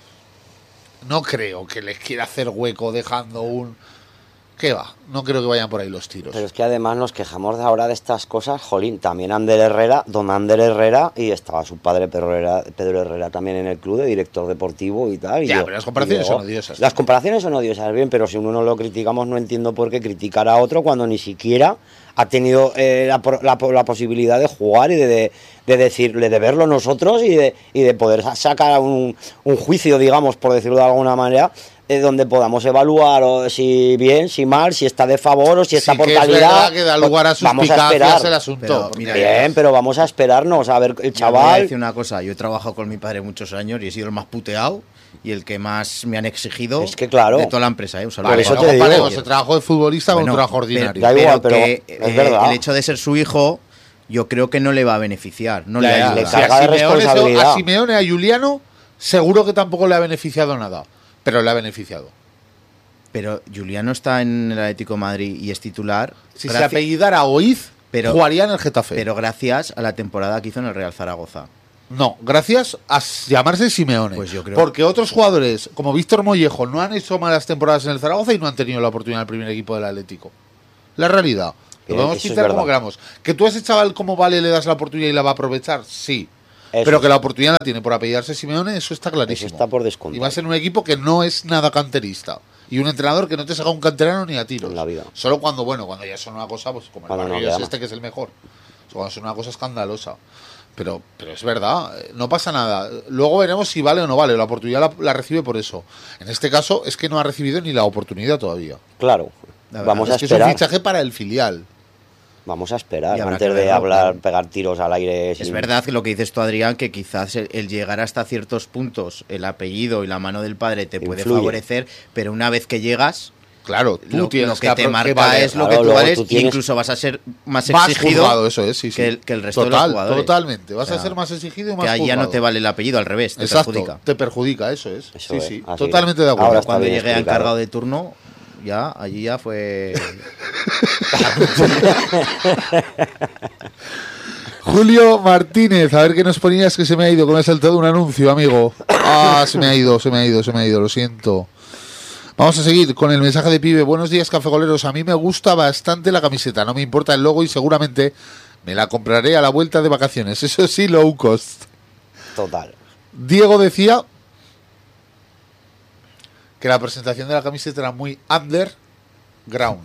No creo que les quiera hacer hueco dejando un... ¿Qué va? No creo que vayan por ahí los tiros. Pero es que además nos quejamos de ahora de estas cosas, jolín, también Ander Herrera, don Ander Herrera, y estaba su padre Pedro Herrera, Pedro Herrera también en el club de director deportivo y tal. Y Ya, yo- pero las comparaciones y yo- son odiosas. Las comparaciones son odiosas, bien, pero si uno no lo criticamos, no entiendo por qué criticar a otro cuando ni siquiera ha tenido eh, la, por- la, la posibilidad de jugar y de, de, de decirle, de verlo nosotros y de, y de poder sa- sacar un, un juicio, digamos, por decirlo de alguna manera, eh, donde podamos evaluar o si bien, si mal, si está de favor o si está Sí por que es calidad. verdad que da lugar a Pues vamos a suspicacias esperar. el asunto. Pero, porque- mira, Bien, pero vamos a esperarnos a ver el Yo voy a chaval. decir una cosa, yo he trabajado con mi padre muchos años y he sido el más puteado y el que más me han exigido Es que claro. de toda la empresa. ¿eh? Un saludo. Vale, eso no te digo. comparemos el trabajo de futbolista con Bueno, un trabajo ordinario. Da igual, pero es eh, verdad. el hecho de ser su hijo, yo creo que no le va a beneficiar, no Ya, le ya, ayuda. le o sea, carga de a Simeone, responsabilidad. a Simeone, a Juliano, seguro que tampoco le ha beneficiado nada. Pero le ha beneficiado. Pero Juliano está en el Atlético de Madrid y es titular. Si se graci- apellidara Oiz, Pero- jugaría en el Getafe. pero gracias a la temporada que hizo en el Real Zaragoza. No, gracias a llamarse Simeone. Pues yo creo- Porque otros jugadores, como Víctor Mollejo, no han hecho malas temporadas en el Zaragoza y no han tenido la oportunidad del primer equipo del Atlético. La realidad. Lo Eh, podemos eso es pintar como verdad. queramos. Que tú a ese chaval como Vale le das la oportunidad y la va a aprovechar, sí. Eso Pero es. que la oportunidad la tiene por apellidarse Simeone, eso está clarísimo. Eso está por descontado. Y va a ser un equipo que no es nada canterista. Y un entrenador que no te saca un canterano ni a tiros. En la vida. Solo cuando, bueno, cuando ya son una cosa, pues como el Cuando no Barrio queda es más. este que es el mejor. O sea, cuando son una cosa escandalosa. Pero, pero es verdad, eh, no pasa nada. Luego veremos si vale o no vale. La oportunidad la, la recibe por eso. En este caso es que no ha recibido ni la oportunidad todavía. Claro. La verdad Vamos a Es que es un esperar. fichaje para el filial. Vamos a esperar Y habrá antes que de verlo, hablar, claro. pegar tiros al aire. Es sin- verdad que lo que dices tú, Adrián, que quizás el, el llegar hasta ciertos puntos, el apellido y la mano del padre te puede Influye. favorecer, pero una vez que llegas, Claro, tú lo, tienes lo que, que, te apro- marca que valer. es lo Claro, que tú luego vales tú e tienes- incluso vas a ser más Más exigido juzgado, eso es, sí, sí. que el, que el resto de los Total, jugadores. Totalmente. Vas O sea, a ser más exigido y más que allí ya no juzgado. te vale el apellido, al revés, te Exacto, perjudica. te perjudica, eso es. Eso sí, es, sí, así totalmente es. de acuerdo. Ahora está Cuando bien llegué a explicado. encargado de turno, ya allí ya fue... Julio Martínez, a ver qué nos ponías, que se me ha ido, que me ha saltado un anuncio, amigo. Ah, se me ha ido, se me ha ido, se me ha ido, lo siento. Vamos a seguir con el mensaje de Pibe. Buenos días, cafegoleros. A mí me gusta bastante la camiseta, no me importa el logo y seguramente me la compraré a la vuelta de vacaciones. Eso sí, low cost. Total. Diego decía que la presentación de la camiseta era muy underground.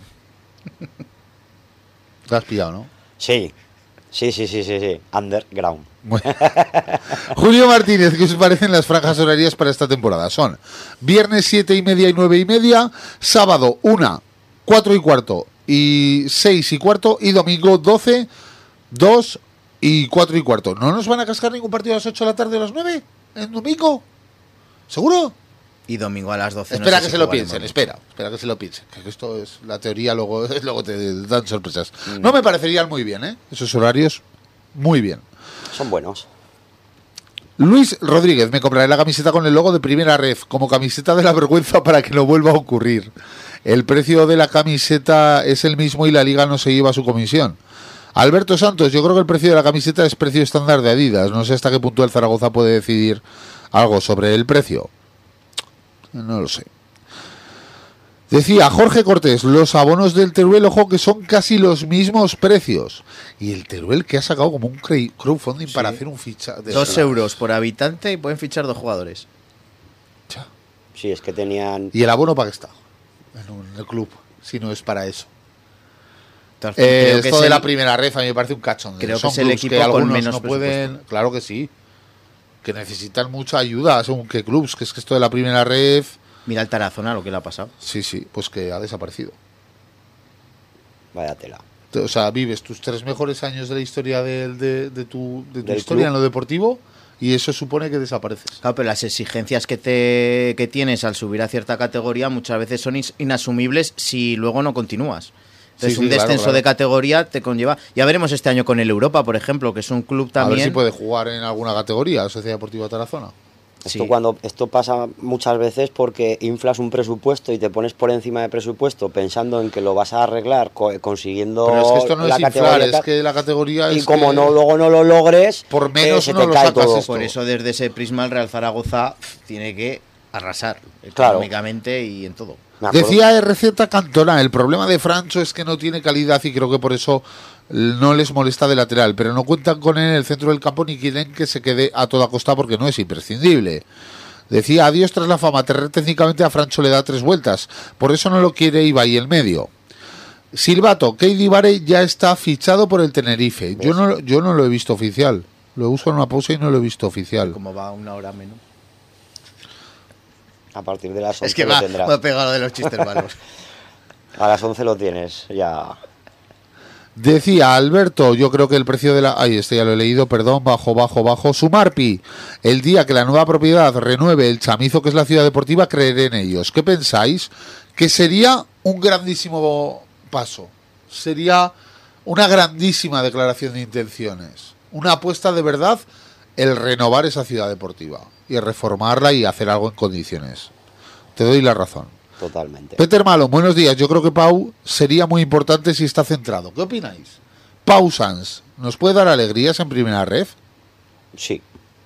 Te has pillado, ¿no? Sí. Sí, sí, sí, sí, sí. Underground. Bueno. Julio Martínez, ¿qué os parecen las franjas horarias para esta temporada? Son viernes siete y media y nueve y media, sábado una, cuatro y cuarto y seis y cuarto y domingo doce, dos y cuatro y cuarto. ¿No nos van a cascar ningún partido a las ocho de la tarde o a las nueve en domingo? ¿Seguro? Y domingo a las doce. Espera no sé que si se lo jugaremos. piensen, espera, espera que se lo piensen. Que esto es la teoría, luego, luego te dan sorpresas. Mm. No me parecerían muy bien, ¿eh? Esos horarios, muy bien. Son buenos. Luis Rodríguez, me compraré la camiseta con el logo de Primera Ref, como camiseta de la vergüenza para que no vuelva a ocurrir. El precio de la camiseta es el mismo y la liga no se lleva su comisión. Alberto Santos, yo creo que el precio de la camiseta es precio estándar de Adidas. No sé hasta qué punto el Zaragoza puede decidir algo sobre el precio. No lo sé. Decía Jorge Cortés, los abonos del Teruel, ojo, que son casi los mismos precios. Y el Teruel que ha sacado como un cre- crowdfunding para hacer un fichaje. Dos euros por habitante y pueden fichar dos jugadores. Sí, es que tenían... ¿Y el abono para qué está? En, un, en el club, si no es para eso. Entonces, Eh, creo que esto es de el- la primera ref a mí me parece un cachón. creo que Son es el clubs equipo que con algunos menos no pueden. Claro que sí. Que necesitan mucha ayuda, según qué clubs. Que es que esto de la primera ref. Mira el Tarazona lo que le ha pasado. Sí, sí, pues que ha desaparecido. Vaya tela. O sea, vives tus tres mejores años de la historia del- de, de tu, de tu Del historia club. en lo deportivo y eso supone que desapareces. Claro, pero las exigencias que te que tienes al subir a cierta categoría muchas veces son ins- inasumibles si luego no continúas. Entonces, Sí, un sí, claro, descenso claro. de categoría te conlleva. Ya veremos este año con el Europa, por ejemplo, que es un club A ver también. si puede jugar en alguna categoría, la Sociedad Deportiva Tarazona. Esto Sí. cuando esto pasa muchas veces porque inflas un presupuesto y te pones por encima de presupuesto pensando en que lo vas a arreglar co- consiguiendo Pero es que esto no la es inflar, categoría es tal, que la categoría y es. como que no luego no lo logres Por eh, menos se no te lo cae sacas todo. esto. Por eso, desde ese prisma, el Real Zaragoza tiene que arrasar Claro. económicamente y en todo. Me acuerdo- Decía R Z Cantona, el problema de Francho es que no tiene calidad y creo que por eso no les molesta de lateral, pero no cuentan con él en el centro del campo ni quieren que se quede a toda costa porque no es imprescindible. Decía, adiós tras la fama, Terrer técnicamente a Francho le da tres vueltas, por eso no lo quiere Ibai el medio. Silvato, Keidi Vare ya está fichado por el Tenerife. Yo no, yo no lo he visto oficial, lo uso en una pausa y no lo he visto oficial. Como va una hora menos. a partir de las once Es que lo va, tendrás. me ha pegado de los chistes malos. A las once lo tienes, ya. Decía Alberto, yo creo que el precio de la... Ay, este ya lo he leído, perdón, bajo, bajo, bajo. Sumarpi, el día que la nueva propiedad renueve el chamizo que es la ciudad deportiva, creeré en ellos. ¿Qué pensáis? Que sería un grandísimo paso. Sería una grandísima declaración de intenciones. Una apuesta de verdad el renovar esa ciudad deportiva y reformarla y hacer algo en condiciones. Te doy la razón. Totalmente. Peter Malo, buenos días. Yo creo que Pau sería muy importante si está centrado. ¿Qué opináis? Pau Sans, ¿nos puede dar alegrías en primera ref? Sí,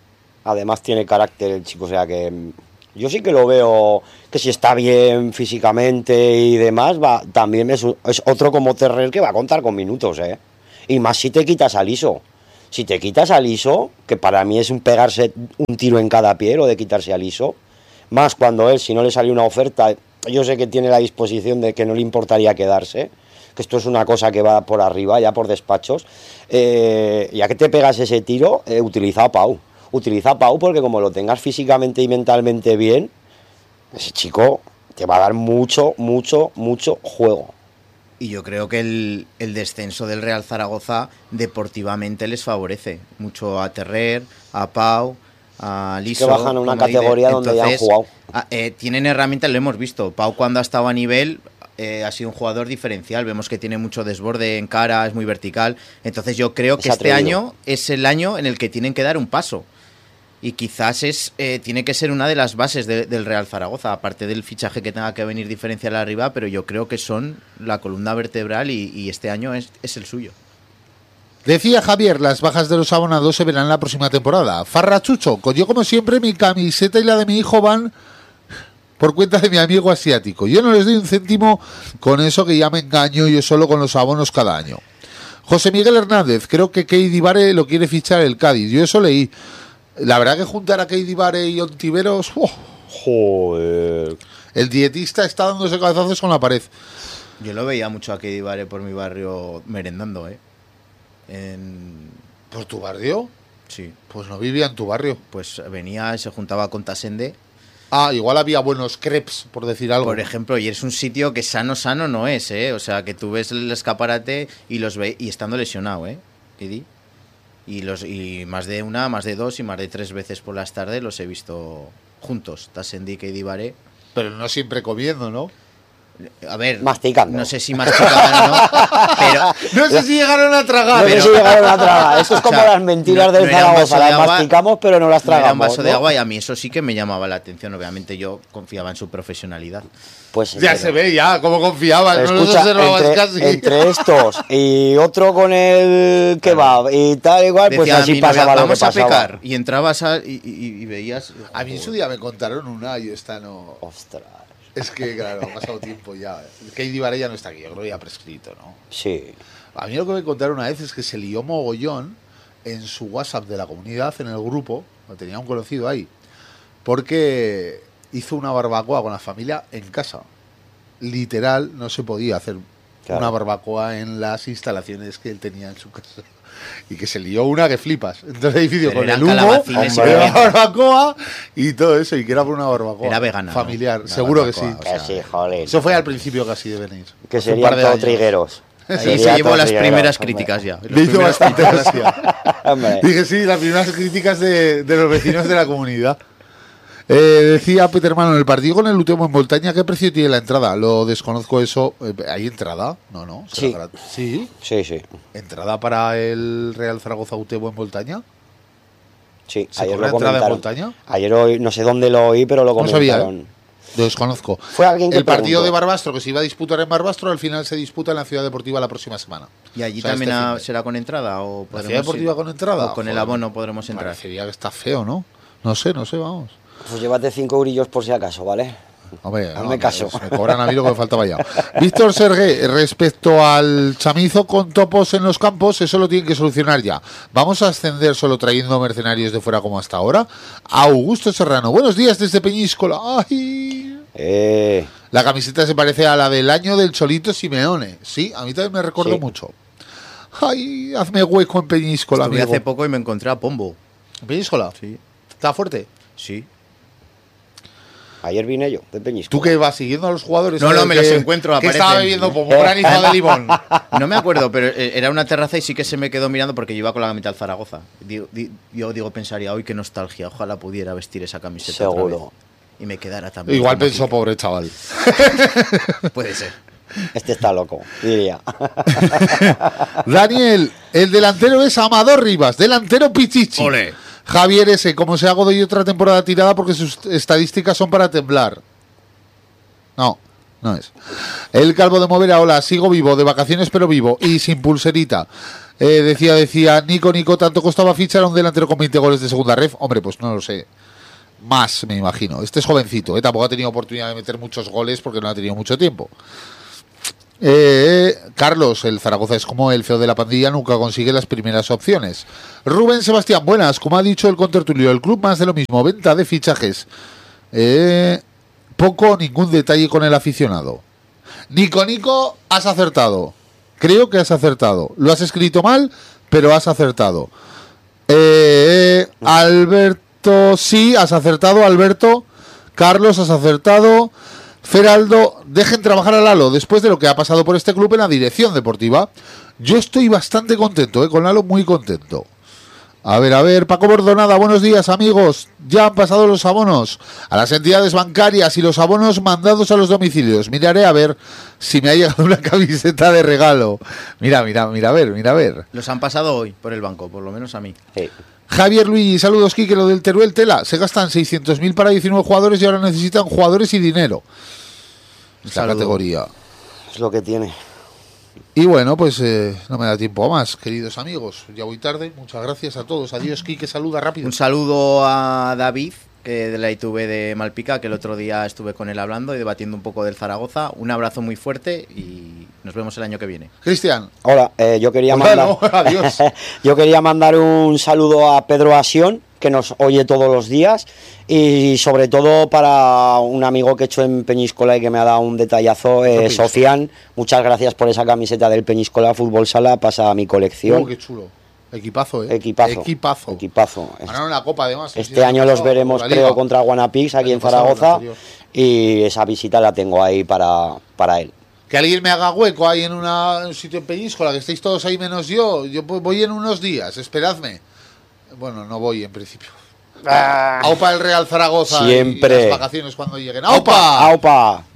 Además tiene carácter el chico, o sea que yo sí que lo veo que si está bien físicamente y demás, va, también es, es otro como Terrer que va a contar con minutos, ¿eh? Y más si te quitas al ISO. Si te quitas al ISO, que para mí es un pegarse un tiro en cada pie, lo de quitarse al ISO, más cuando él, si no le sale una oferta, yo sé que tiene la disposición de que no le importaría quedarse, que esto es una cosa que va por arriba, ya por despachos, eh, ya que te pegas ese tiro, eh, utiliza a Pau. Utiliza a Pau porque como lo tengas físicamente y mentalmente bien, ese chico te va a dar mucho, mucho, mucho juego. Y yo creo que el, el descenso del Real Zaragoza deportivamente les favorece mucho a Terrer, a Pau, a Liso. Que bajan a una categoría donde ya han jugado. A, eh, tienen herramientas, lo hemos visto. Pau cuando ha estado a nivel eh, ha sido un jugador diferencial. Vemos que tiene mucho desborde en cara, es muy vertical. Entonces yo creo que este año es el año en el que tienen que dar un paso. Y quizás es eh, tiene que ser una de las bases de, del Real Zaragoza, aparte del fichaje que tenga que venir diferencial arriba, pero yo creo que son la columna vertebral y, y este año es, es el suyo. Decía Javier, las bajas de los abonados se verán la próxima temporada. Farrachucho, yo como siempre mi camiseta y la de mi hijo van por cuenta de mi amigo asiático. Yo no les doy un céntimo con eso que ya me engaño yo solo con los abonos cada año. José Miguel Hernández, creo que Keidi Vare lo quiere fichar el Cádiz. Yo eso leí. La verdad que juntar a Keidi Vare y Ontiveros... ¡Oh! Joder. El dietista está dándose cabezazos con la pared. Yo lo veía mucho a Keidi Vare por mi barrio merendando, ¿eh? En... ¿Por tu barrio? Sí. Pues no vivía en tu barrio. Pues venía y se juntaba con Tasende. Ah, igual había buenos crepes, por decir algo. Por ejemplo, y es un sitio que sano, sano no es, ¿eh? O sea, que tú ves el escaparate y los ve y estando lesionado, ¿eh? Keidi. Y, los, y más de una, más de dos y más de tres veces por las tardes los he visto juntos, Tassendi y Keidi Vare. Pero no siempre comiendo, ¿no? A ver, masticando. No sé si masticaban o no, pero... No sé si llegaron a tragar. No sé si llegaron a tragar. Esto es como o sea, las mentiras no, del no Zaragoza. Las agua, masticamos, pero no las tragamos. No era un vaso ¿no? de agua y a mí eso sí que me llamaba la atención. Obviamente yo confiaba en su profesionalidad. Pues ya pero... se ve, ya, cómo confiaba. Escucha, no los observabas entre, casi. Entre estos y otro con el kebab y tal, igual, pues decía, así pasaba no, lo que pasaba. Vamos a pecar. Y entrabas a, y, y, y veías... A mí en su día me contaron una y esta no... Ostras. Es que, claro, ha pasado tiempo ya. Keidi Vare ya no está aquí, yo creo que ya prescrito, ¿no? Sí. A mí lo que me contaron una vez es que se lió mogollón en su WhatsApp de la comunidad, en el grupo, lo tenía un conocido ahí, porque hizo una barbacoa con la familia en casa. Literal, no se podía hacer claro. una barbacoa en las instalaciones que él tenía en su casa. Y que se lió una que flipas. Entonces el edificio con el humo, la barbacoa y todo eso. Y que era por una barbacoa. Era vegana. Familiar, ¿no? seguro barbacoa, que sí. O sea, que sí, joder. Eso fue al principio casi de venir. Que serían todos trigueros. Ahí se llevó las primeras críticas ya. Le hizo bastante gracia. Dije sí, las primeras críticas de, de los vecinos de la comunidad. Eh, decía Peter Mano, en el partido con el Utemo en Montaña, ¿qué precio tiene la entrada? Lo desconozco eso. ¿Hay entrada? No, no. Sí. sí. Sí, sí. ¿Entrada para el Real Zaragoza Utemo en Montaña? Sí, ¿Se ayer cobra lo entrada en comentaron. Montaña? Ayer hoy, no sé dónde lo oí, pero lo comentaron. No sabía, ¿eh? Lo desconozco. Fue alguien que el partido preguntó. de Barbastro, que se iba a disputar en Barbastro, al final se disputa en la Ciudad Deportiva la próxima semana. ¿Y allí o sea, también este a, fin de... será con entrada? O ¿La Ciudad Deportiva ir? con entrada? ¿O con Joder, el abono podremos entrar? Parecería que está feo, ¿no? No sé, no sé, vamos. Pues llévate cinco eurillos por si acaso, ¿vale? Hombre, no, no, me caso. Me, me cobran a mí lo que me faltaba ya. Víctor Sergué, respecto al chamizo con topos en los campos, eso lo tienen que solucionar ya. ¿Vamos a ascender solo trayendo mercenarios de fuera como hasta ahora? Augusto Serrano, buenos días desde Peñíscola. ¡Ay! Eh. La camiseta se parece a la del año del Cholito Simeone. Sí, a mí también me recuerdo sí. mucho. ¡Ay! Hazme hueco en Peñíscola, Estuve amigo. hace poco y me encontré a Pombo. ¿En Peñíscola? Sí. ¿Está fuerte? Sí. Ayer vine yo, de Peñíscola. ¿Tú que vas siguiendo a los jugadores? No, no, me que, los encuentro, que aparecen. estaba bebiendo como granizo de limón. No me acuerdo, pero era una terraza y sí que se me quedó mirando porque yo iba con la camiseta del Zaragoza. Digo, di, yo digo, pensaría, hoy qué nostalgia, ojalá pudiera vestir esa camiseta. Seguro. Y me quedara también. Igual pensó, que... pobre chaval. Puede ser. Este está loco, diría. Daniel, el delantero es Amador Rivas, delantero Pichichi. Ole. Javier S., como se ha Godoy otra temporada tirada porque sus estadísticas son para temblar. No, no es. El Calvo de Movera, hola, sigo vivo, de vacaciones pero vivo y sin pulserita. Eh, decía, decía, Nico, Nico, ¿tanto costaba fichar a un delantero con veinte goles de segunda ref? Hombre, pues no lo sé. Más, me imagino. Este es jovencito, ¿eh? Tampoco ha tenido oportunidad de meter muchos goles porque no ha tenido mucho tiempo. Eh, Carlos, el Zaragoza es como el feo de la pandilla, nunca consigue las primeras opciones. Rubén Sebastián, buenas, como ha dicho el contertulio, el club más de lo mismo, venta de fichajes. Eh, poco o ningún detalle con el aficionado. Nico, Nico, has acertado. Creo que has acertado. Lo has escrito mal, pero has acertado. Eh, Alberto, sí, has acertado, Alberto. Carlos, has acertado. Feraldo, dejen trabajar a Lalo después de lo que ha pasado por este club en la dirección deportiva. Yo estoy bastante contento, ¿eh? Con Lalo muy contento. A ver, a ver, Paco Bordonada, buenos días amigos. Ya han pasado los abonos a las entidades bancarias y los abonos mandados a los domicilios. Miraré a ver si me ha llegado una camiseta de regalo. Mira, mira, mira a ver, mira a ver. Los han pasado hoy por el banco, por lo menos a mí. Sí. Javier Luigi, saludos, Quique, lo del Teruel Tela. Se gastan seiscientos mil para diecinueve jugadores y ahora necesitan jugadores y dinero. Esta Saludo. categoría. Es lo que tiene. Y bueno, pues eh, no me da tiempo a más, queridos amigos. Ya voy tarde. Muchas gracias a todos. Adiós, Quique, saluda rápido. Un saludo a David, que de la I T V de Malpica, que el otro día estuve con él hablando y debatiendo un poco del Zaragoza. Un abrazo muy fuerte y nos vemos el año que viene. Cristian. Hola, eh, yo quería Hola, mandar. no, adiós. Yo quería mandar un saludo a Pedro Asión, que nos oye todos los días, y sobre todo para un amigo que he hecho en Peñíscola y que me ha dado un detallazo, eh, Sofian. Muchas gracias por esa camiseta del Peñíscola Fútbol Sala, pasa a mi colección. Oh, qué chulo. Equipazo, ¿eh? Equipazo. Equipazo. Equipazo. Ganaron la copa, además. Este año los veremos, creo, contra Guanapix aquí en Zaragoza, y esa visita la tengo ahí para, para él. Que alguien me haga hueco ahí en, una, en un sitio en Peñíscola, que estéis todos ahí menos yo. Yo voy en unos días, esperadme. Bueno, no voy en principio. Ah, Aupa el Real Zaragoza. siempre. Y las vacaciones cuando lleguen. ¡Aupa! ¡Aupa!